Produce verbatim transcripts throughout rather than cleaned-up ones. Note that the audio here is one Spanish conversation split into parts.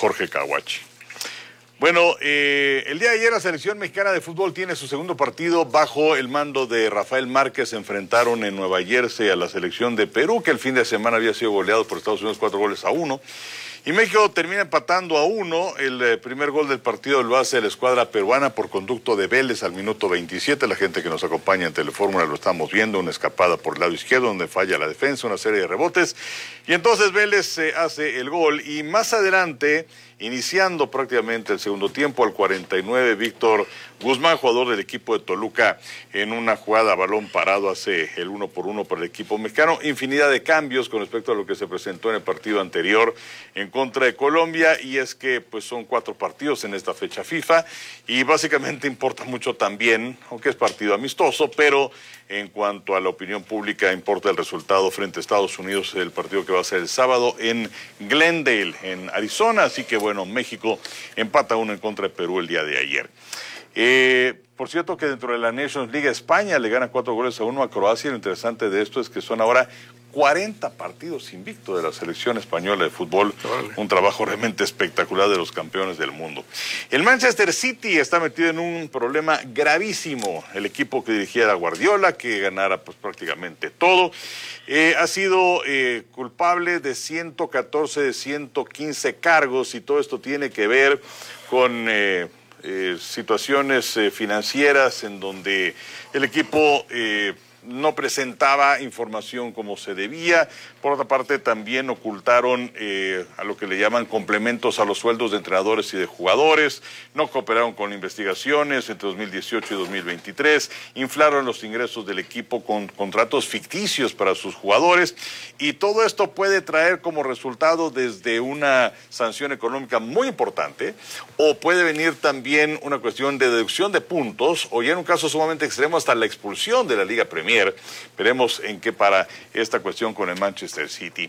Jorge Caguachi. Bueno, eh, el día de ayer la selección mexicana de fútbol tiene su segundo partido bajo el mando de Rafael Márquez. Se enfrentaron en Nueva Jersey a la selección de Perú, que el fin de semana había sido goleado por Estados Unidos cuatro goles a uno. Y México termina empatando a uno. El eh, primer gol del partido lo hace la escuadra peruana por conducto de Vélez al minuto veintisiete. La gente que nos acompaña en Telefórmula lo estamos viendo. Una escapada por el lado izquierdo donde falla la defensa, una serie de rebotes. Y entonces Vélez eh, hace el gol. Y más adelante, iniciando prácticamente el segundo tiempo, al cuarenta y nueve, Víctor Guzmán, jugador del equipo de Toluca, en una jugada a balón parado, hace el uno por uno para el equipo mexicano. Infinidad de cambios con respecto a lo que se presentó en el partido anterior en contra de Colombia, y es que pues son cuatro partidos en esta fecha FIFA, y básicamente importa mucho también, aunque es partido amistoso, pero en cuanto a la opinión pública importa el resultado frente a Estados Unidos, el partido que va a ser el sábado en Glendale, en Arizona. Así que bueno, México empata uno en contra de Perú el día de ayer. Eh, por cierto que dentro de la Nations League España le gana cuatro goles a uno a Croacia. Lo interesante de esto es que son ahora cuarenta partidos invictos de la selección española de fútbol. Vale. Un trabajo realmente espectacular de los campeones del mundo. El Manchester City está metido en un problema gravísimo. El equipo que dirigía era Guardiola, que ganara pues prácticamente todo, eh, ha sido eh, culpable de ciento catorce de ciento quince cargos, y todo esto tiene que ver con Eh, Eh, situaciones eh, financieras en donde el equipo eh, no presentaba información como se debía. Por otra parte, también ocultaron eh, a lo que le llaman complementos a los sueldos de entrenadores y de jugadores, no cooperaron con investigaciones entre dos mil dieciocho y dos mil veintitrés, inflaron los ingresos del equipo con contratos ficticios para sus jugadores, y todo esto puede traer como resultado desde una sanción económica muy importante, o puede venir también una cuestión de deducción de puntos, o ya en un caso sumamente extremo hasta la expulsión de la Liga Premier. Veremos en qué para esta cuestión con el Manchester City.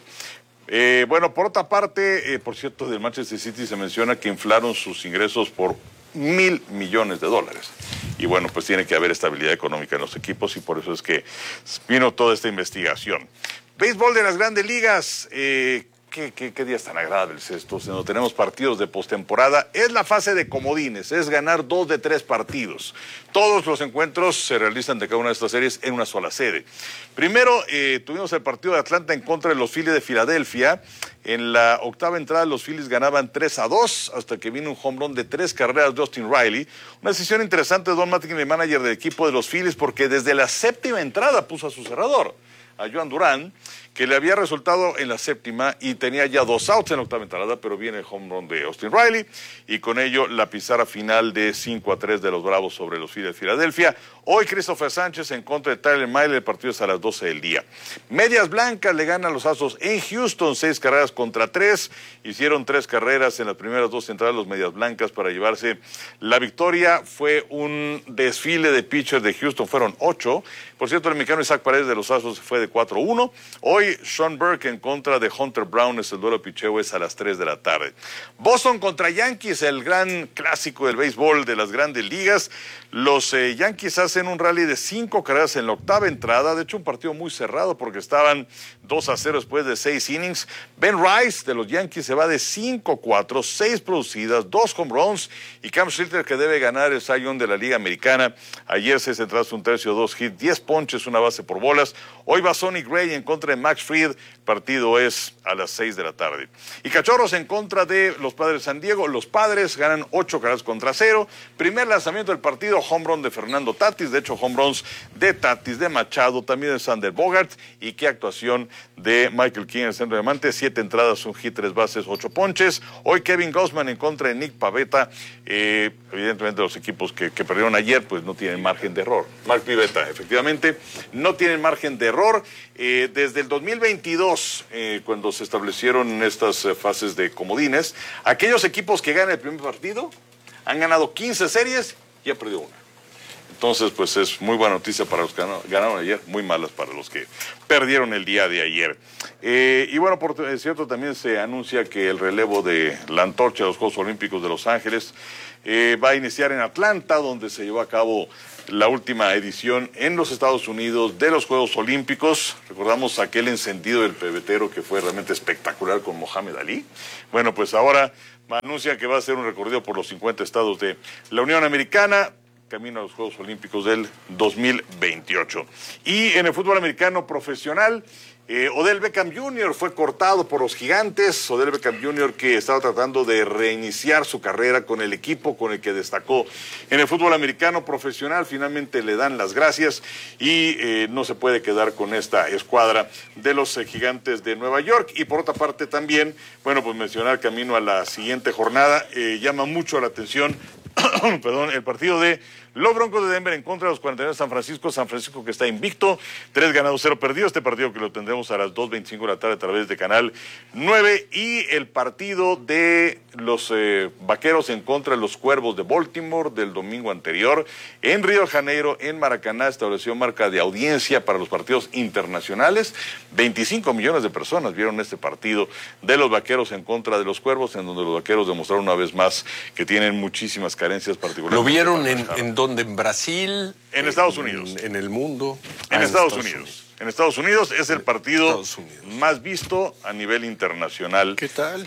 Eh, bueno, por otra parte, eh, por cierto, del Manchester City se menciona que inflaron sus ingresos por mil millones de dólares. Y bueno, pues tiene que haber estabilidad económica en los equipos, y por eso es que vino toda esta investigación. Béisbol de las Grandes Ligas. Eh, ¿Qué, qué, qué días tan agradables estos, donde tenemos partidos de postemporada? Es la fase de comodines, es ganar dos de tres partidos. Todos los encuentros se realizan de cada una de estas series en una sola sede. Primero, eh, tuvimos el partido de Atlanta en contra de los Phillies de Filadelfia. En la octava entrada los Phillies ganaban tres a dos, hasta que vino un home run de tres carreras de Austin Riley. Una decisión interesante de Don Mattingly, el manager del equipo de los Phillies, porque desde la séptima entrada puso a su cerrador, a Joan Durán, que le había resultado en la séptima y tenía ya dos outs en la octava entrada, pero viene el home run de Austin Riley, y con ello la pizarra final de cinco a tres de los Bravos sobre los Phillies de Filadelfia. Hoy Christopher Sánchez en contra de Tyler Mahle, el partido es a las doce del día. Medias Blancas le ganan los Astros en Houston, seis carreras contra tres. Hicieron tres carreras en las primeras dos entradas los Medias Blancas para llevarse la victoria. Fue un desfile de pitchers de Houston, fueron ocho. Por cierto, el mexicano Isaac Paredes de los Astros fue de cuatro a uno. Hoy Sean Burke en contra de Hunter Brown, es el duelo picheo, es a las tres de la tarde. Boston contra Yankees, el gran clásico del béisbol de las Grandes Ligas. Los eh, Yankees hacen un rally de cinco carreras en la octava entrada, de hecho un partido muy cerrado porque estaban dos a cero después de seis innings. Ben Rice de los Yankees se va de cinco a cuatro, seis producidas, dos home runs, y Cam Shelter, que debe ganar el Cy Young de la Liga Americana. Ayer seis entradas, un tercio, dos hits, diez ponches, una base por bolas. Hoy va Sonny Gray en contra de Max Fried, partido es a las seis de la tarde. Y Cachorros en contra de los Padres de San Diego. Los Padres ganan ocho carreras contra cero. Primer lanzamiento del partido, home run de Fernando Tatis, de hecho home runs de Tatis, de Machado, también de Sander Bogart, y qué actuación de Michael King en el centro de diamante, siete entradas, un hit, tres bases, ocho ponches. Hoy Kevin Gausman en contra de Nick Pivetta. Eh, evidentemente los equipos que, que perdieron ayer pues no tienen margen de error. Mark Pivetta, efectivamente, no tienen margen de error. Eh, desde el dos mil veintidós, eh, cuando se establecieron estas eh, fases de comodines, aquellos equipos que ganan el primer partido han ganado quince series y han perdido una. Entonces, pues es muy buena noticia para los que ganaron ayer, muy malas para los que perdieron el día de ayer. Eh, y bueno, por cierto, también se anuncia que el relevo de la antorcha de los Juegos Olímpicos de Los Ángeles eh, va a iniciar en Atlanta, donde se llevó a cabo la última edición en los Estados Unidos de los Juegos Olímpicos. Recordamos aquel encendido del pebetero que fue realmente espectacular con Mohamed Ali. Bueno, pues ahora anuncia que va a hacer un recorrido por los cincuenta estados de la Unión Americana, camino a los Juegos Olímpicos del dos mil veintiocho. Y en el fútbol americano profesional, eh, Odell Beckham junior fue cortado por los Gigantes. Odell Beckham junior que estaba tratando de reiniciar su carrera con el equipo con el que destacó en el fútbol americano profesional, finalmente le dan las gracias y eh, no se puede quedar con esta escuadra de los eh, Gigantes de Nueva York. Y por otra parte también, bueno, pues mencionar camino a la siguiente jornada, eh, llama mucho la atención perdón, el partido de los Broncos de Denver en contra de los cuarenta y nueve de San Francisco. San Francisco que está invicto, tres ganados, cero perdidos. Este partido que lo tendremos a las dos veinticinco de la tarde a través de Canal nueve. Y el partido de los eh, Vaqueros en contra de los Cuervos de Baltimore del domingo anterior. En Río de Janeiro, en Maracaná, estableció marca de audiencia para los partidos internacionales. veinticinco millones de personas vieron este partido de los Vaqueros en contra de los Cuervos, en donde los Vaqueros demostraron una vez más que tienen muchísimas carencias particulares. ¿Lo vieron en, en dónde? ¿En Brasil? En Estados Unidos. En, en el mundo. En, ah, Estados, en Estados Unidos. Unidos. En Estados Unidos es el partido más visto a nivel internacional. ¿Qué tal?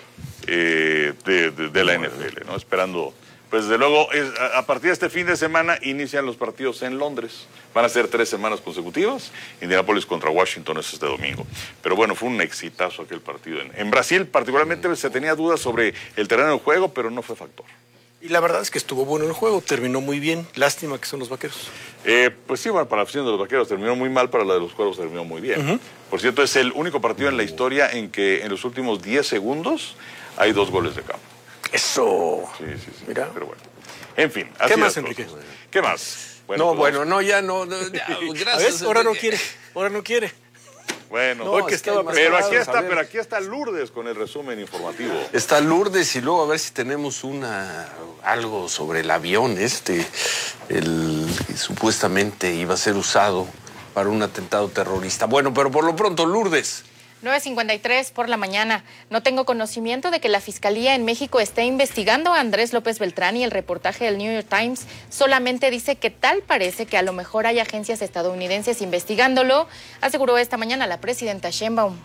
Eh, de, de, de la N F L, ¿no? Esperando, pues desde luego, es, a, a partir de este fin de semana inician los partidos en Londres. Van a ser tres semanas consecutivas. Indianapolis contra Washington es este domingo. Pero bueno, fue un exitazo aquel partido. En, en Brasil, particularmente, se tenía dudas sobre el terreno de juego, pero no fue factor. Y la verdad es que estuvo bueno el juego, terminó muy bien. Lástima que son los Vaqueros. Eh, pues sí, bueno, para la afición de los Vaqueros terminó muy mal, para la de los Cuervos terminó muy bien. Uh-huh. Por cierto, es el único partido en la historia en que en los últimos diez segundos hay dos goles de campo. Eso. Sí, sí, sí. Mira. Pero bueno. En fin. Así ¿Qué más, Enrique? ¿Qué más? Bueno, no, pues, bueno, no, ya no. no ya, gracias. Ahora no quiere, ahora no quiere. Bueno, no, que estaba pero aquí está, pero aquí está Lourdes con el resumen informativo. Está Lourdes y luego a ver si tenemos una algo sobre el avión este, el que supuestamente iba a ser usado para un atentado terrorista. Bueno, pero por lo pronto, Lourdes. nueve cincuenta y tres por la mañana. No tengo conocimiento de que la Fiscalía en México esté investigando a Andrés López Beltrán y el reportaje del New York Times solamente dice que tal parece que a lo mejor hay agencias estadounidenses investigándolo, aseguró esta mañana la presidenta Sheinbaum.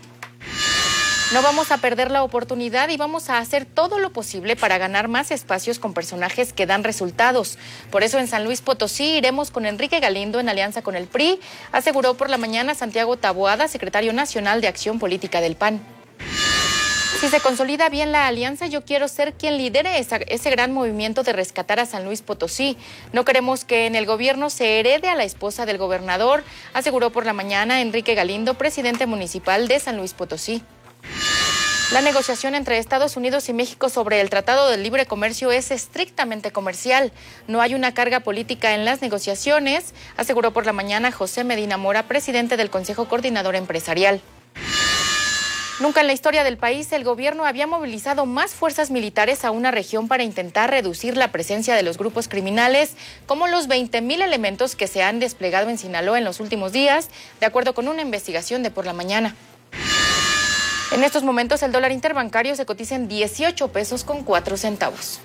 No vamos a perder la oportunidad y vamos a hacer todo lo posible para ganar más espacios con personajes que dan resultados. Por eso en San Luis Potosí iremos con Enrique Galindo en alianza con el P R I, aseguró por la mañana Santiago Taboada, secretario nacional de Acción Política del P A N. Si se consolida bien la alianza, yo quiero ser quien lidere esa, ese gran movimiento de rescatar a San Luis Potosí. No queremos que en el gobierno se herede a la esposa del gobernador, aseguró por la mañana Enrique Galindo, presidente municipal de San Luis Potosí. La negociación entre Estados Unidos y México sobre el Tratado de Libre Comercio es estrictamente comercial. No hay una carga política en las negociaciones, aseguró por la mañana José Medina Mora, presidente del Consejo Coordinador Empresarial. Nunca en la historia del país el gobierno había movilizado más fuerzas militares a una región para intentar reducir la presencia de los grupos criminales, como los veinte mil elementos que se han desplegado en Sinaloa en los últimos días, de acuerdo con una investigación de por la mañana. En estos momentos el dólar interbancario se cotiza en dieciocho pesos con cuatro centavos.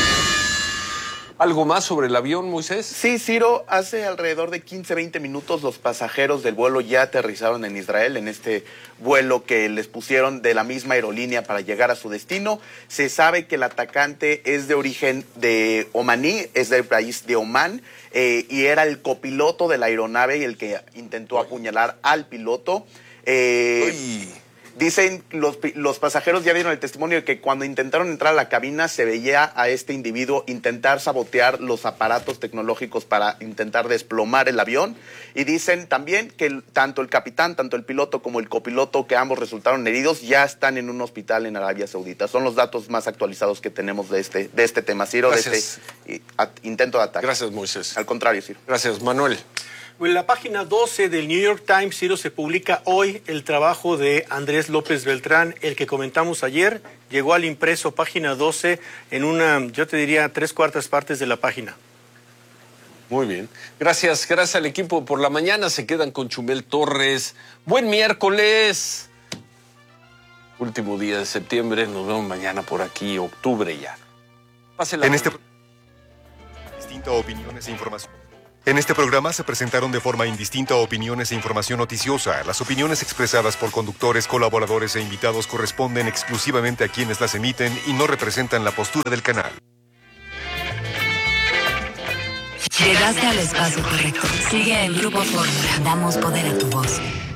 ¿Algo más sobre el avión, Moisés? Sí, Ciro, hace alrededor de quince, veinte minutos los pasajeros del vuelo ya aterrizaron en Israel, en este vuelo que les pusieron de la misma aerolínea para llegar a su destino. Se sabe que el atacante es de origen de omaní, es del país de Omán, eh, y era el copiloto de la aeronave y el que intentó apuñalar al piloto. Eh, Uy. Dicen, los, los pasajeros ya dieron el testimonio de que cuando intentaron entrar a la cabina se veía a este individuo intentar sabotear los aparatos tecnológicos para intentar desplomar el avión. Y dicen también que el, tanto el capitán, tanto el piloto como el copiloto, que ambos resultaron heridos, ya están en un hospital en Arabia Saudita. Son los datos más actualizados que tenemos de este, de este tema, Ciro, Gracias. de este a, intento de ataque. Gracias, Moisés. Al contrario, Ciro. Gracias, Manuel. En la página doce del New York Times, Ciro, se publica hoy el trabajo de Andrés López Beltrán, el que comentamos ayer. Llegó al impreso, página doce, en una, yo te diría, tres cuartas partes de la página. Muy bien. Gracias, gracias al equipo. Por la mañana se quedan con Chumel Torres. Buen miércoles. Último día de septiembre. Nos vemos mañana por aquí, octubre ya. Pásela. En este... Distintas opiniones e información. En este programa se presentaron de forma indistinta opiniones e información noticiosa. Las opiniones expresadas por conductores, colaboradores e invitados corresponden exclusivamente a quienes las emiten y no representan la postura del canal. Llegaste al espacio correcto. Sigue el Grupo Fórmula. Damos poder a tu voz.